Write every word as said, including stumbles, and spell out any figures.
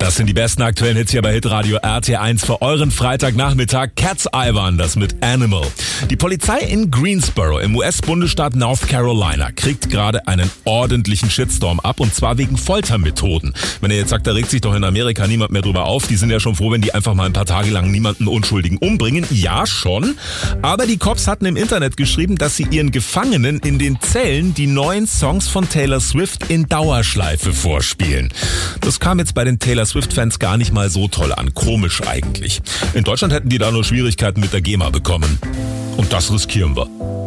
Das sind die besten aktuellen Hits hier bei Hitradio R T eins für euren Freitagnachmittag. Cats Eye waren das mit Animal. Die Polizei in Greensboro im U S-Bundesstaat North Carolina kriegt gerade einen ordentlichen Shitstorm ab, und zwar wegen Foltermethoden. Wenn ihr jetzt sagt, da regt sich doch in Amerika niemand mehr drüber auf, die sind ja schon froh, wenn die einfach mal ein paar Tage lang niemanden Unschuldigen umbringen. Ja, schon. Aber die Cops hatten im Internet geschrieben, dass sie ihren Gefangenen in den Zellen die neuen Songs von Taylor Swift in Dauerschleife vorspielen. Das kam jetzt bei den Taylor Swift-Fans gar nicht mal so toll an. Komisch eigentlich. In Deutschland hätten die da nur Schwierigkeiten mit der GEMA bekommen. Und das riskieren wir.